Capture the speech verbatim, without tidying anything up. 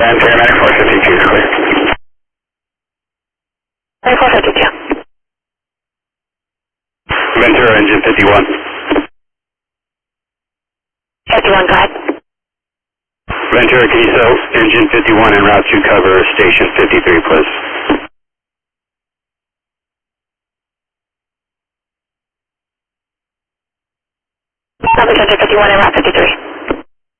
And paramedic four fifty-two is clear. four fifty-two. Ventura, engine fifty-one. fifty-one, go ahead. Ventura, can you sell engine fifty-one en route to cover station fifty-three, please? Southwest engine fifty-one en route fifty-three.